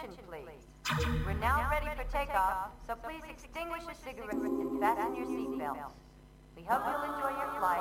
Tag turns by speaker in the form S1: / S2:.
S1: attention, please. We're now ready for takeoff, so please extinguish your cigarettes and fasten your seatbelts. We hope you'll enjoy your flight.